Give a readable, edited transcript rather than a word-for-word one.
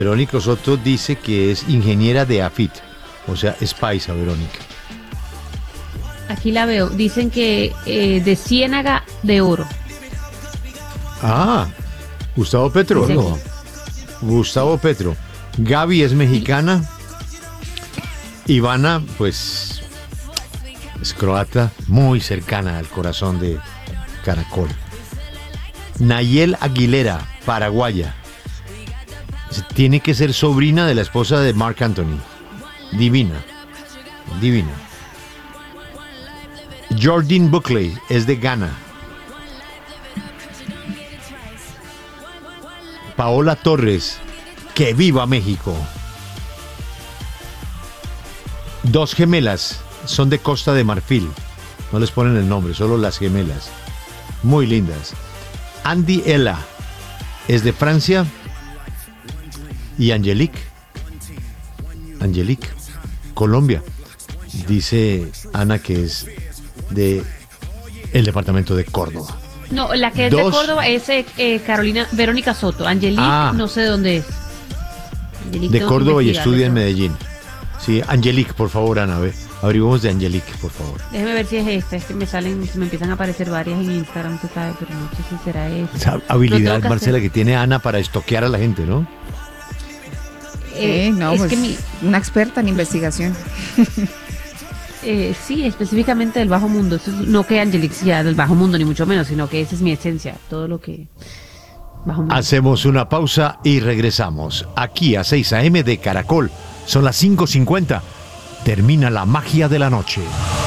Verónica Soto dice que es ingeniera de AFIT, o sea, es paisa, Verónica. Aquí la veo. Dicen que de Ciénaga de Oro. Ah, Gustavo Petro. Dice No. Gustavo Petro. Gaby es mexicana. Ivana, pues, es croata, muy cercana al corazón de Caracol. Nayel Aguilera, paraguaya. Tiene que ser sobrina de la esposa de Marc Anthony. Divina. Divina. Jordyn Buckley es de Ghana. Paola Torres, que viva México. Dos gemelas son de Costa de Marfil. No les ponen el nombre, solo las gemelas. Muy lindas. Andy Ella es de Francia. Y Angelique, Colombia. Dice Ana que es de el departamento de Córdoba. No, la que es de Córdoba es Carolina Verónica Soto. Angelique, no sé de dónde es. Angelique, de Córdoba y estudia en Medellín. Sí, Angelique, por favor, Ana, averiguemos de Angelique, por favor. Déjeme ver si es esta, es que me empiezan a aparecer varias en Instagram, tú sabes, pero no sé si será esta. Esa habilidad, no Marcela, que tiene Ana para estoquear a la gente, ¿no? No, pues, una experta en investigación. Sí, específicamente del bajo mundo. Eso no que Angelique sea del bajo mundo, ni mucho menos, sino que esa es mi esencia, todo lo que bajo mundo. Hacemos una pausa y regresamos. Aquí a 6 a.m. de Caracol. Son las 5:50. Termina la magia de la noche.